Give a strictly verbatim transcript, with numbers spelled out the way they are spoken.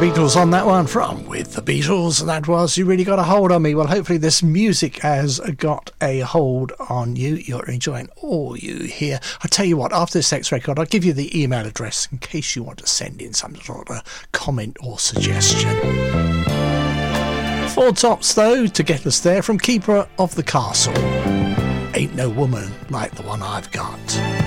Beatles on that one, from With the Beatles, and that was You Really Got a Hold on Me. Well, hopefully this music has got a hold on you. You're enjoying all you hear. I'll tell you what, after this next record, I'll give you the email address in case you want to send in some sort of comment or suggestion. Four tops, though, to get us there, from Keeper of the Castle. Ain't no woman like the one I've got.